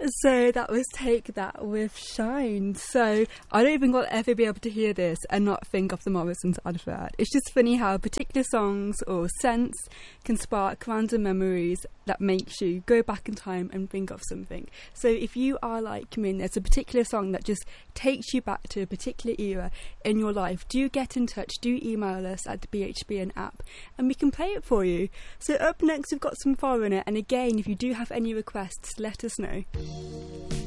So that was Take That with Shine. So I don't even want to ever be able to hear this and not think of the Morrisons advert. It's just funny how particular songs or scents can spark random memories that makes you go back in time and think of something. So if you are like me and there's a particular song that just takes you back to a particular era in your life, do get in touch, do email us at the BHBN app and we can play it for you. So up next we've got some Foreigner, and again if you do have any requests let us know.